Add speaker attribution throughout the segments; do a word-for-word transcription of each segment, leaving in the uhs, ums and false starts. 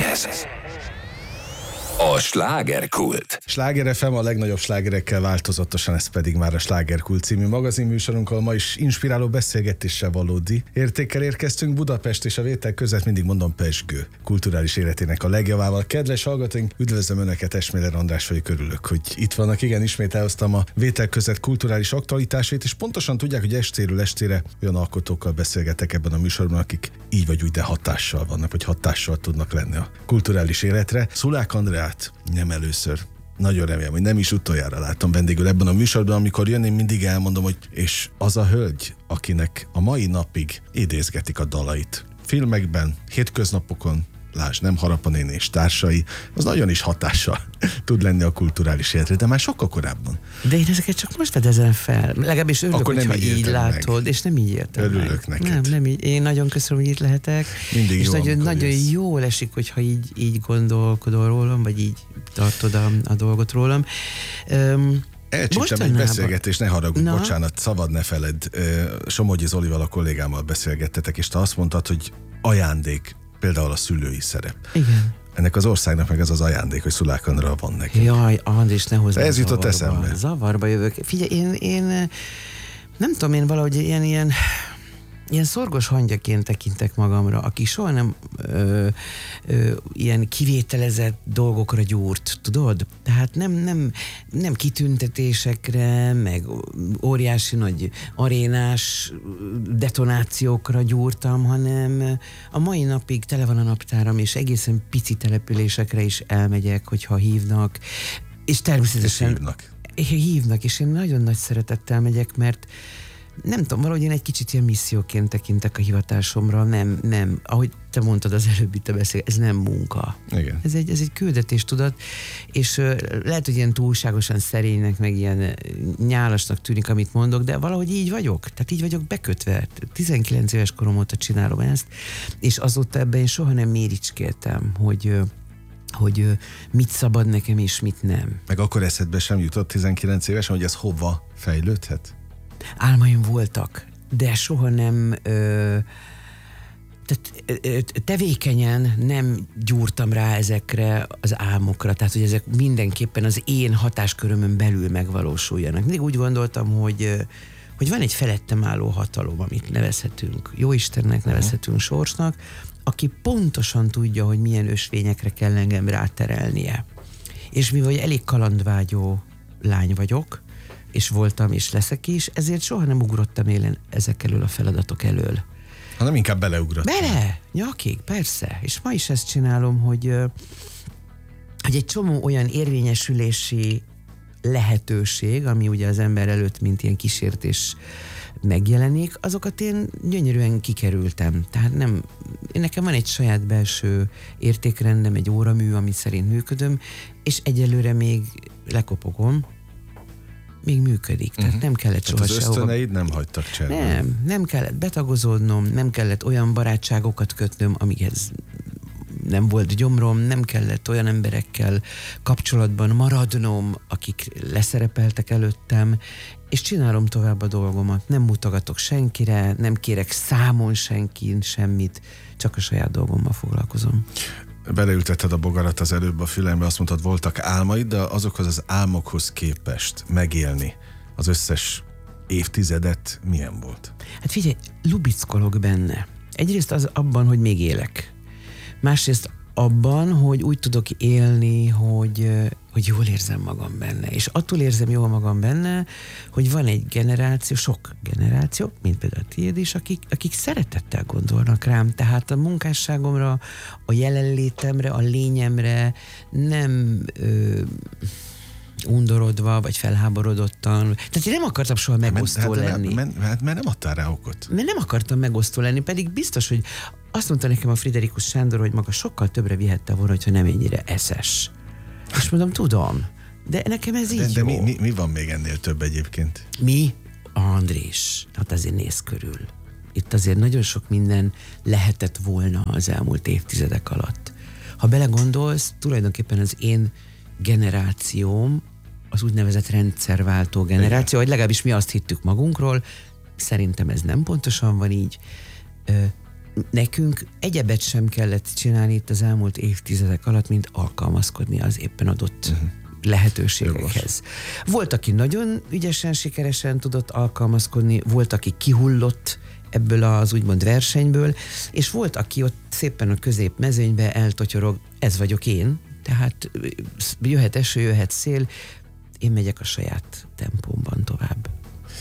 Speaker 1: Ez a slágerkult.
Speaker 2: Sláger ef em a legnagyobb slágerekkel változatosan, ez pedig már a Slágerkult című magazinműsorunkkal. Ma is inspiráló beszélgetéssel, valódi értékkel érkeztünk. Budapest és a vétel között, mindig mondom, pezsgő kulturális életének a legjavával. Kedves hallgatóink, üdvözlöm Önöket, Esméler András vagyok, örülök, hogy itt vannak. Igen, ismét elhoztam a vétel között kulturális aktualitásait, és pontosan tudják, hogy estéről estére olyan alkotókkal beszélgetek ebben a műsorban, akik így vagy úgy, de hatással vannak, vagy hatással tudnak lenni a kulturális életre. Szulák Andrát nem először, nagyon remélem, hogy nem is utoljára látom vendégül ebben a műsorban. Amikor jön, én mindig elmondom, hogy és az a hölgy, akinek a mai napig idézgetik a dalait filmekben, hétköznapokon, lásd, Nem Harap a néni és társai, az nagyon is hatással tud lenni a kulturális életre, de már sokkal korábban.
Speaker 3: De én ezeket csak most fedezem fel. Legalábbis örülök,
Speaker 2: akkor
Speaker 3: hogyha
Speaker 2: így,
Speaker 3: így látod,
Speaker 2: meg.
Speaker 3: És nem így értem
Speaker 2: Örülök
Speaker 3: meg.
Speaker 2: neked.
Speaker 3: Nem, nem így. Én nagyon köszönöm, hogy itt lehetek.
Speaker 2: Mindig
Speaker 3: és
Speaker 2: jó,
Speaker 3: nagyon, nagyon
Speaker 2: jössz.
Speaker 3: jól esik, hogyha így, így gondolkodol rólam, vagy így tartod a, a dolgot rólam. Um,
Speaker 2: Elcsíptem egy beszélgetést, ne haragudj, Na? bocsánat, szabad ne feled. Somogyi Zolival, a kollégámmal beszélgettetek, és te azt mondtad, hogy ajándék, például a szülői szerep.
Speaker 3: Igen.
Speaker 2: Ennek az országnak meg az az ajándék, hogy Szulák Andra van neki.
Speaker 3: Jaj, Andris, ne hozzá
Speaker 2: Ez jutott
Speaker 3: zavarba.
Speaker 2: eszembe.
Speaker 3: Zavarba jövök. Figyelj, én, én nem tudom, én valahogy ilyen, ilyen, ilyen szorgos hangyaként tekintek magamra, aki soha nem ö, ö, ilyen kivételezett dolgokra gyúrt, tudod? Tehát nem, nem, nem kitüntetésekre, meg óriási nagy arénás detonációkra gyúrtam, hanem a mai napig tele van a naptáram, és egészen pici településekre is elmegyek, hogyha hívnak, és természetesen
Speaker 2: és hívnak.
Speaker 3: hívnak, és én nagyon nagy szeretettel megyek, mert nem tudom, valahogy én egy kicsit ilyen misszióként tekintek a hivatásomra, nem, nem, ahogy te mondtad az előbb itt a beszél, ez nem munka.
Speaker 2: Igen.
Speaker 3: Ez egy, ez egy küldetés, tudod, és uh, lehet, hogy ilyen túlságosan szerénynek, meg ilyen nyálasnak tűnik, amit mondok, de valahogy így vagyok, tehát így vagyok bekötve. tizenkilenc éves korom óta csinálom ezt, és azóta ebben én soha nem méricskéltem, hogy uh, hogy uh, mit szabad nekem, és mit nem. Meg
Speaker 2: akkor eszedbe sem jutott tizenkilenc évesen, hogy ez hova fejlődhet?
Speaker 3: Álmaim voltak, de soha nem ö, tehát ö, tevékenyen nem gyúrtam rá ezekre az álmokra, tehát hogy ezek mindenképpen az én hatáskörömön belül megvalósuljanak. Mindig úgy gondoltam, hogy, hogy van egy felettem álló hatalom, amit nevezhetünk Jóistennek, nevezhetünk sorsnak, aki pontosan tudja, hogy milyen ösvényekre kell engem ráterelnie. És mivel elég kalandvágyó lány vagyok, és voltam, és leszek is, ezért soha nem ugrottam élen ezek elől a feladatok elől.
Speaker 2: Hanem inkább beleugrottam.
Speaker 3: Bele! Nyakig, persze. És ma is ezt csinálom, hogy, hogy egy csomó olyan érvényesülési lehetőség, ami ugye az ember előtt, mint ilyen kísértés megjelenik, azokat én gyönyörűen kikerültem. Tehát nem, nekem van egy saját belső értékrendem, egy óramű, ami szerint működöm, és egyelőre még lekopogom, még működik. Tehát uh-huh. nem kellett soha
Speaker 2: az
Speaker 3: sehova.
Speaker 2: ösztöneid nem hagytak cserben.
Speaker 3: Nem, nem kellett betagozódnom, nem kellett olyan barátságokat kötnöm, amikhez nem volt gyomrom, nem kellett olyan emberekkel kapcsolatban maradnom, akik leszerepeltek előttem, és csinálom tovább a dolgomat. Nem mutogatok senkire, nem kérek számon senkin semmit, csak a saját dolgommal foglalkozom.
Speaker 2: Beleültetted a bogarat az előbb a fülembe, azt mondtad, voltak álmaid, de azokhoz az álmokhoz képest megélni az összes évtizedet milyen volt?
Speaker 3: Hát figyelj, lubickolok benne. Egyrészt az abban, hogy még élek. Másrészt abban, hogy úgy tudok élni, hogy, hogy jól érzem magam benne. És attól érzem jól magam benne, hogy van egy generáció, sok generáció, mint például a tiéd is, akik, akik szeretettel gondolnak rám. Tehát a munkásságomra, a jelenlétemre, a lényemre nem ö, undorodva, vagy felháborodottan. Tehát én nem akartam soha megosztó
Speaker 2: hát,
Speaker 3: lenni.
Speaker 2: Hát, hát mert nem adtál rá okot.
Speaker 3: Mert nem akartam megosztó lenni, pedig biztos, hogy azt mondta nekem a Friderikus Sándor, hogy maga sokkal többre vihette volna, hogyha nem ennyire eszes. És mondom, tudom, de nekem ez így
Speaker 2: de, de
Speaker 3: jó.
Speaker 2: Mi, mi, mi van még ennél több egyébként?
Speaker 3: Mi? Andrés, hát azért néz körül. Itt azért nagyon sok minden lehetett volna az elmúlt évtizedek alatt. Ha belegondolsz, tulajdonképpen az én generációm az úgynevezett rendszerváltó generáció, vagy legalábbis mi azt hittük magunkról, szerintem ez nem pontosan van így. nekünk egyebet sem kellett csinálni itt az elmúlt évtizedek alatt, mint alkalmazkodni az éppen adott uh-huh. lehetőségekhez. Volt, aki nagyon ügyesen, sikeresen tudott alkalmazkodni, volt, aki kihullott ebből az úgymond versenyből, és volt, aki ott szépen a középmezőnybe eltotyorog, ez vagyok én, tehát jöhet eső, jöhet szél, én megyek a saját tempómban tovább.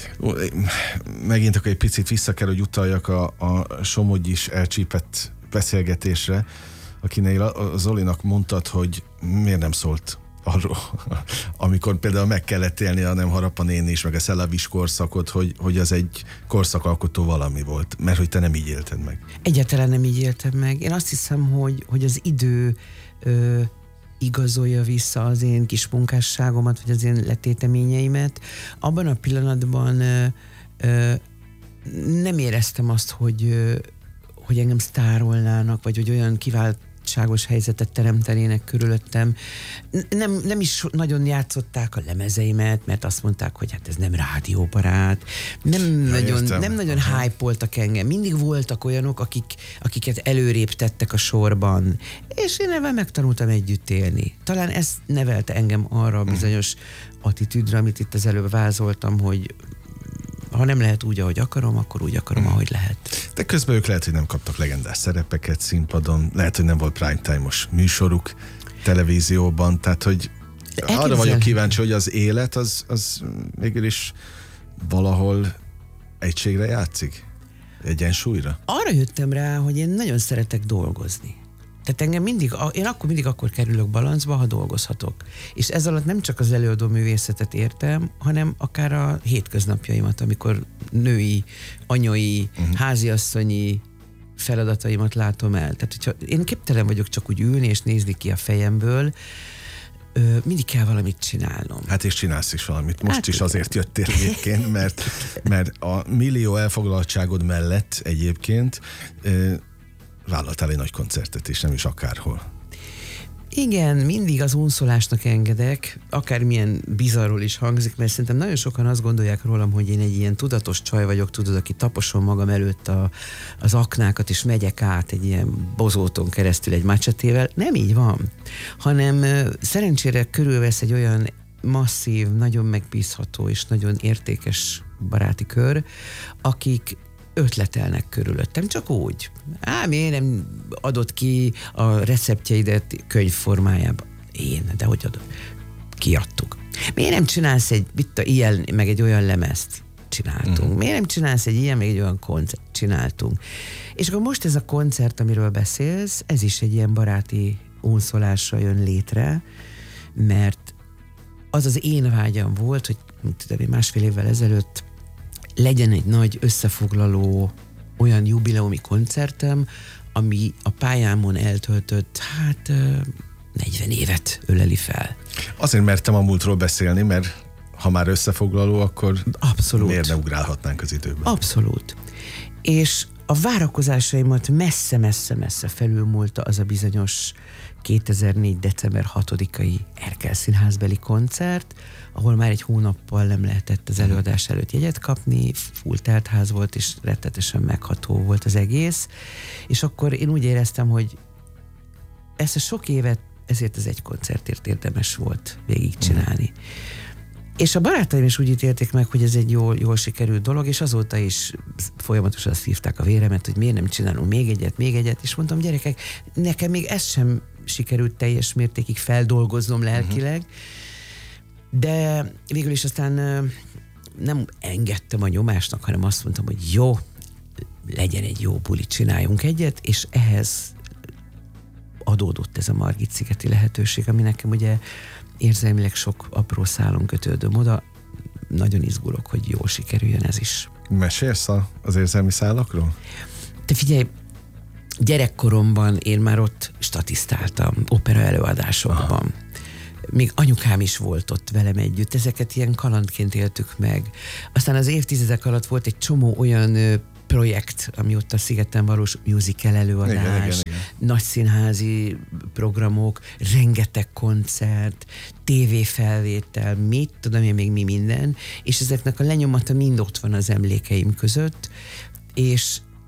Speaker 2: Megint akkor egy picit vissza kell, hogy utaljak a, a Somogyis elcsípett beszélgetésre, akinél a Zolinak mondtad, hogy miért nem szólt arról, amikor például meg kellett élni a Nem harap a néni is, meg a Szelavis korszakot, hogy, hogy az egy korszakalkotó valami volt, mert hogy te nem így élted meg.
Speaker 3: Egyáltalán nem így éltem meg. Én azt hiszem, hogy, hogy az idő ö, igazolja vissza az én kis munkásságomat, vagy az én letéteményeimet. Abban a pillanatban ö, ö, nem éreztem azt, hogy, ö, hogy engem sztárolnának, vagy hogy olyan kiváltságos helyzetet teremtenének körülöttem. Nem, nem is nagyon játszották a lemezeimet, mert azt mondták, hogy hát ez nem rádióbarát. Nem ja, nagyon, nem nagyon hype-oltak engem. Mindig voltak olyanok, akik, akiket előrébb tettek a sorban. És én ebben megtanultam együtt élni. Talán ez nevelte engem arra a bizonyos attitűdre, amit itt az előbb vázoltam, hogy ha nem lehet úgy, ahogy akarom, akkor úgy akarom, hmm. ahogy lehet.
Speaker 2: De közben ők lehet, hogy nem kaptak legendás szerepeket színpadon, lehet, hogy nem volt prime time-os műsoruk televízióban, tehát, hogy elképzel... arra vagyok kíváncsi, hogy az élet az, az végül is valahol egységre játszik? Egyensúlyra?
Speaker 3: Arra jöttem rá, hogy én nagyon szeretek dolgozni. Tehát engem mindig, én akkor mindig akkor kerülök balancba, ha dolgozhatok. És ez alatt nem csak az előadó művészetet értem, hanem akár a hétköznapjaimat, amikor női, anyai, uh-huh. háziasszonyi feladataimat látom el. Tehát, hogyha én képtelen vagyok csak úgy ülni és nézni ki a fejemből, ö, mindig kell valamit csinálnom.
Speaker 2: Hát és csinálsz is valamit. Most hát is azért jöttél egyébként, mert, mert a millió elfoglaltságod mellett egyébként ö, vállaltál egy nagy koncertet, és nem is akárhol.
Speaker 3: Igen, mindig az unszolásnak engedek, akármilyen bizarról is hangzik, mert szerintem nagyon sokan azt gondolják rólam, hogy én egy ilyen tudatos csaj vagyok, tudod, aki taposom magam előtt a, az aknákat, és megyek át egy ilyen bozóton keresztül egy macsetével. Nem így van, hanem szerencsére körülvesz egy olyan masszív, nagyon megbízható és nagyon értékes baráti kör, akik ötletelnek körülöttem, csak úgy. Á, miért nem adott ki a receptjeidet könyv formájában? Én, de hogy adod? Kiadtuk. Miért nem csinálsz egy, mit, ilyen, meg egy olyan lemezt? Csináltunk. Uh-huh. Miért nem csinálsz egy ilyen, meg egy olyan koncert? Csináltunk. És akkor most ez a koncert, amiről beszélsz, ez is egy ilyen baráti unszolásra jön létre, mert az az én vágyam volt, hogy tudom, másfél évvel ezelőtt legyen egy nagy összefoglaló olyan jubileumi koncertem, ami a pályámon eltöltött, hát negyven évet öleli fel.
Speaker 2: Azért mertem a múltról beszélni, mert ha már összefoglaló, akkor
Speaker 3: abszolút.
Speaker 2: Miért ne ugrálhatnánk az időben? Abszolút.
Speaker 3: És a várakozásaimat messze-messze-messze felülmúlta az a bizonyos kétezer-négy. december hatodikai Erkel színházbeli koncert, ahol már egy hónappal nem lehetett az előadás előtt jegyet kapni, full teltház volt, és rettetesen megható volt az egész, és akkor én úgy éreztem, hogy ezt a sok évet ezért az egy koncertért érdemes volt végigcsinálni. Mm. És a barátaim is úgy ítélték meg, hogy ez egy jól, jól sikerült dolog, és azóta is folyamatosan szívták a véremet, hogy miért nem csinálunk még egyet, még egyet, és mondtam, gyerekek, nekem még ez sem sikerült teljes mértékig feldolgoznom lelkileg, de végül is aztán nem engedtem a nyomásnak, hanem azt mondtam, hogy jó, legyen egy jó buli, csináljunk egyet, és ehhez adódott ez a Margit-szigeti lehetőség, ami nekem ugye érzelmileg sok apró szálon kötődöm oda. Nagyon izgulok, hogy jól sikerüljön ez is.
Speaker 2: Mesélsz az érzelmi szálakról?
Speaker 3: Te figyelj, gyerekkoromban én már ott statisztáltam, opera előadásokban. Aha. Még anyukám is volt ott velem együtt. Ezeket ilyen kalandként éltük meg. Aztán az évtizedek alatt volt egy csomó olyan ö, projekt, ami ott a Szigeten valós musical előadás, igen, igen, igen. Nagy színházi programok, rengeteg koncert, tévéfelvétel, mit tudom én még mi minden, és ezeknek a lenyomata mind ott van az emlékeim között, és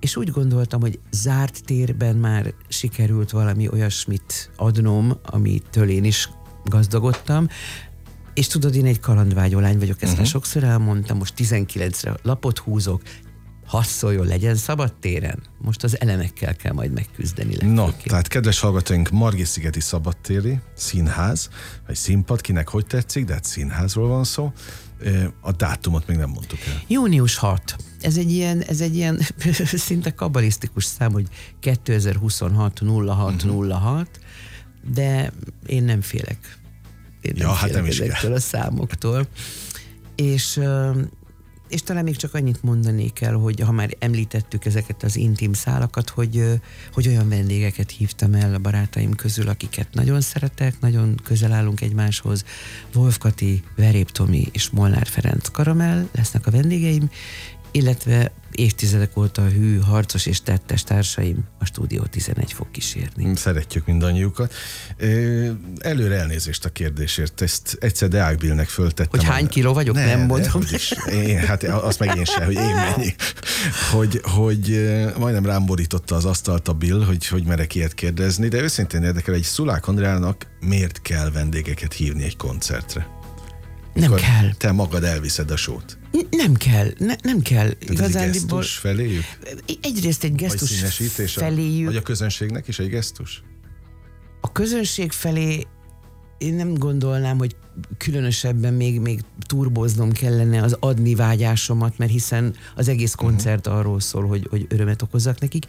Speaker 3: és úgy gondoltam, hogy zárt térben már sikerült valami olyasmit adnom, amitől én is gazdagodtam, és tudod, én egy kalandvágyó lány vagyok, ezt uh-huh. már sokszor elmondtam, most tizenkilencre lapot húzok, hadd szóljon, legyen szabad téren. Most az elemekkel kell majd megküzdeni.
Speaker 2: No, legfőként. Tehát kedves hallgatóink, Margit-szigeti szabadtéri színház, vagy színpad, kinek hogy tetszik, de hát színházról van szó. A dátumot még nem mondtuk el.
Speaker 3: június hatodika. Ez egy ilyen, ez egy ilyen szinte kabalisztikus szám, hogy kétezer-huszonhat nulla hat nulla hat, de én nem félek. Én nem
Speaker 2: ja,
Speaker 3: félek
Speaker 2: hát nem
Speaker 3: ezektől a számoktól. És... És talán még csak annyit mondanék el, hogy ha már említettük ezeket az intim szálakat, hogy, hogy olyan vendégeket hívtam el a barátaim közül, akiket nagyon szeretek, nagyon közel állunk egymáshoz. Wolf Kati, Verép Tomi és Molnár Ferenc Karamell lesznek a vendégeim, illetve évtizedek óta hű, harcos és tettes társaim a Stúdió tizenegy fog kísérni.
Speaker 2: Szeretjük mindannyiukat. Előre elnézést a kérdésért. Ezt egyszer Deák Billnek föltettem.
Speaker 3: Hogy hány kiló vagyok, ne, nem mondom.
Speaker 2: Én, hát azt meg én sem, hogy én mennyi. Hogy, hogy majdnem rám borította az asztalt a Bill, hogy, hogy merek ilyet kérdezni, de őszintén érdekel, egy Szulák Andrának miért kell vendégeket hívni egy koncertre?
Speaker 3: Nem kell.
Speaker 2: Te magad elviszed a sót.
Speaker 3: Nem kell, ne, nem kell.
Speaker 2: Tehát ez egy gesztus feléjük?
Speaker 3: Egyrészt egy gesztus feléjük.
Speaker 2: Vagy a közönségnek is egy gesztus?
Speaker 3: A közönség felé én nem gondolnám, hogy különösebben még, még turboznom kellene az adni vágyásomat, mert hiszen az egész koncert uh-huh. arról szól, hogy, hogy örömet okozzak nekik.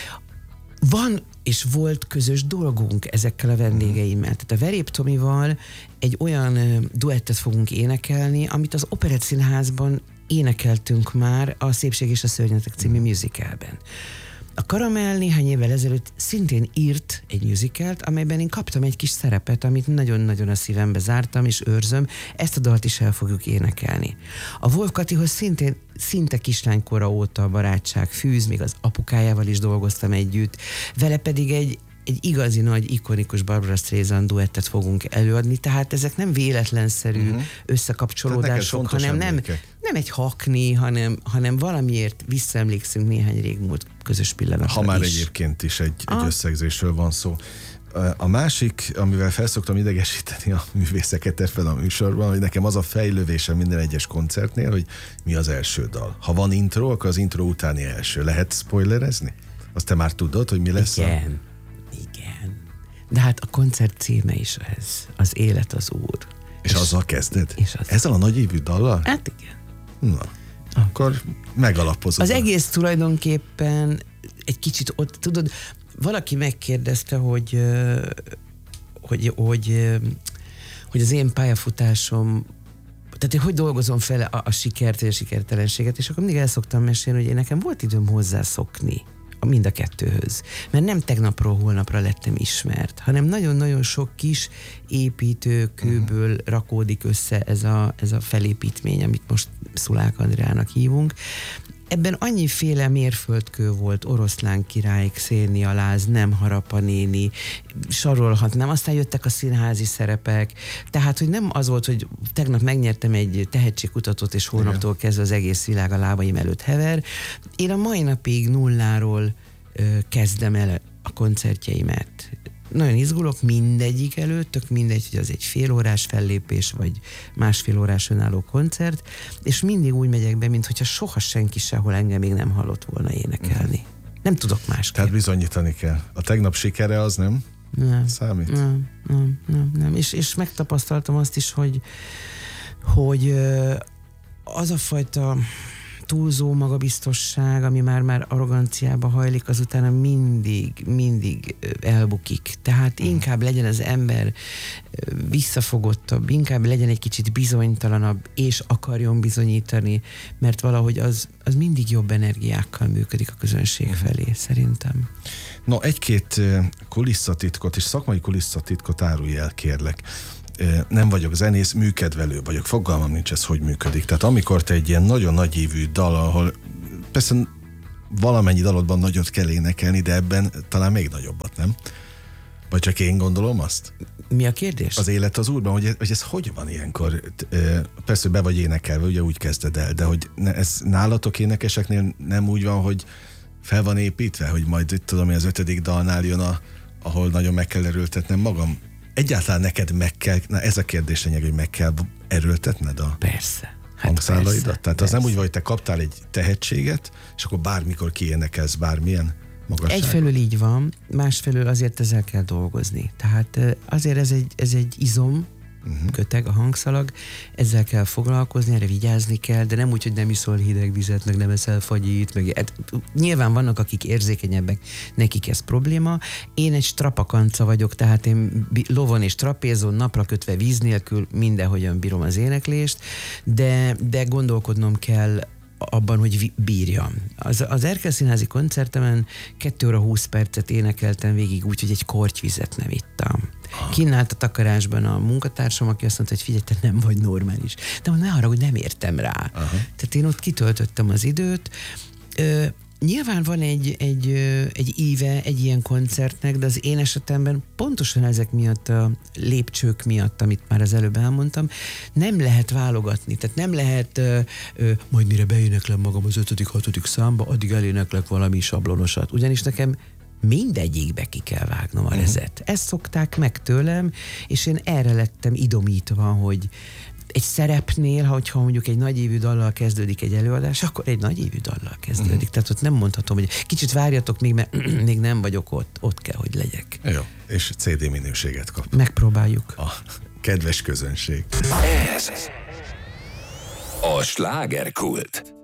Speaker 3: Van és volt közös dolgunk ezekkel a vendégeimmel. Tehát a Verép Tomival egy olyan duettet fogunk énekelni, amit az Operett Színházban énekeltünk már a Szépség és a Szörnyetek című musicalben. A Karamell néhány évvel ezelőtt szintén írt egy musicalt, amelyben én kaptam egy kis szerepet, amit nagyon-nagyon a szívembe zártam és őrzöm. Ezt a dalt is el fogjuk énekelni. A Wolf Katihoz szintén szinte kislánykora óta a barátság fűz, még az apukájával is dolgoztam együtt. Vele pedig egy, egy igazi nagy, ikonikus Barbra Streisand duettet fogunk előadni, tehát ezek nem véletlenszerű uh-huh. összekapcsolódások, hanem nem, nem egy hakni, hanem, hanem valamiért visszaemlékszünk néhány régmúlt közös pillanatra.
Speaker 2: Ha már
Speaker 3: is.
Speaker 2: Egyébként is egy, egy összegzésről van szó. A másik, amivel felszoktam idegesíteni a művészeket ebben a műsorban, hogy nekem az a fejlővése minden egyes koncertnél, hogy mi az első dal. Ha van intro, akkor az intro utáni első. Lehet spoilerezni? Azt te már tudod, hogy mi lesz?
Speaker 3: Igen. A... Igen. De hát a koncert címe is ez. Az élet az Úr.
Speaker 2: És, és azzal kezded?
Speaker 3: És az...
Speaker 2: Ezzel a nagyívű dallal?
Speaker 3: Hát igen.
Speaker 2: Na, akkor megalapozod.
Speaker 3: Az egész tulajdonképpen egy kicsit ott, tudod, valaki megkérdezte, hogy, hogy, hogy, hogy az én pályafutásom, tehát hogy, hogy dolgozom fel a, a sikert vagy a sikertelenséget, és akkor mindig el szoktam mesélni, hogy én nekem volt időm hozzászokni mind a kettőhöz. Mert nem tegnapról holnapra lettem ismert, hanem nagyon-nagyon sok kis építőkőből uh-huh. rakódik össze ez a, ez a felépítmény, amit most Szulák Andrának hívunk. Ebben annyiféle mérföldkő volt, Oroszlán király, Xénia Láz, Nem Harapa néni, sorolhatnám, aztán jöttek a színházi szerepek, tehát, hogy nem az volt, hogy tegnap megnyertem egy tehetségkutatót, és holnaptól kezdve az egész világ a lábaim előtt hever. Én a mai napig nulláról ö, kezdem el a koncertjeimet. Nagyon izgulok mindegyik előtt, tök mindegy, hogy az egy félórás fellépés, vagy másfél órás önálló koncert, és mindig úgy megyek be, mintha soha senki sehol engem még nem hallott volna énekelni. Nem tudok másképp.
Speaker 2: Tehát bizonyítani kell. A tegnap sikere az nem,
Speaker 3: nem
Speaker 2: számít?
Speaker 3: Nem, nem, nem. nem. És, és megtapasztaltam azt is, hogy, hogy az a fajta túlzó magabiztosság, ami már-már arroganciába hajlik, azután mindig, mindig elbukik. Tehát inkább legyen az ember visszafogottabb, inkább legyen egy kicsit bizonytalanabb, és akarjon bizonyítani, mert valahogy az, az mindig jobb energiákkal működik a közönség felé, szerintem.
Speaker 2: No, egy-két kulisszatitkot és szakmai kulisszatitkot árulj el, kérlek. Nem vagyok zenész, műkedvelő vagyok. Fogalmam nincs ez, hogy működik. Tehát amikor te egy ilyen nagyon nagyívű dal, ahol persze valamennyi dalodban nagyot kell énekelni, de ebben talán még nagyobbat, nem? Vagy csak én gondolom azt?
Speaker 3: Mi a kérdés?
Speaker 2: Az élet az Úrban, hogy ez, hogy ez hogy van ilyenkor? Persze be vagy énekelve, ugye úgy kezded el, de hogy ez nálatok énekeseknél nem úgy van, hogy fel van építve, hogy majd itt tudom, hogy az ötödik dalnál jön, a, ahol nagyon meg kell erőltetnem magam. Egyáltalán neked meg kell, na ez a kérdés lényeg, hogy meg kell erőltetned a
Speaker 3: Persze. Hát
Speaker 2: hangszálaidat?
Speaker 3: persze,
Speaker 2: Tehát
Speaker 3: persze.
Speaker 2: az nem úgy vagy, hogy te kaptál egy tehetséget, és akkor bármikor kiénekelsz bármilyen magasságot.
Speaker 3: Egyfelől így van, másfelől azért ezzel kell dolgozni. Tehát azért ez egy, ez egy izom, uh-huh. köteg a hangszalag, ezzel kell foglalkozni, erre vigyázni kell, de nem úgy, hogy nem iszol hideg vizet, meg nem eszel fagyit, meg hát, nyilván vannak, akik érzékenyebbek, nekik ez probléma. Én egy strapakanca vagyok, tehát én lovon és trapézon, napra kötve víz nélkül mindenhogyan bírom az éneklést, de, de gondolkodnom kell abban, hogy bírjam. Az, az Erkel Színházi koncertemen kettő óra húsz percet énekeltem végig úgy, hogy egy kortyvizet nem ittam. Kinn állt a takarásban a munkatársam, aki azt mondta, hogy figyelj, te nem vagy normális. De ne arra, hogy nem értem rá. Aha. Tehát én ott kitöltöttem az időt. Ö, Nyilván van egy, egy, egy íve egy ilyen koncertnek, de az én esetemben pontosan ezek miatt, a lépcsők miatt, amit már az előbb elmondtam, nem lehet válogatni. Tehát nem lehet ö, ö, majd mire beéneklem magam az ötödik, hatodik számba, addig eléneklek valami sablonosat. Ugyanis nekem mindegyikbe ki kell vágnom a rezet. Ezt szokták meg tőlem, és én erre lettem idomítva, hogy egy szerepnél, hogyha mondjuk egy nagyívű dallal kezdődik egy előadás, akkor egy nagyívű dallal kezdődik. Uh-huh. Tehát ott nem mondhatom, hogy kicsit várjatok még, mert még nem vagyok ott, ott kell, hogy legyek.
Speaker 2: Jó, és cé dé minőséget kap.
Speaker 3: Megpróbáljuk.
Speaker 2: A kedves közönség.
Speaker 1: Ez a slágerkult.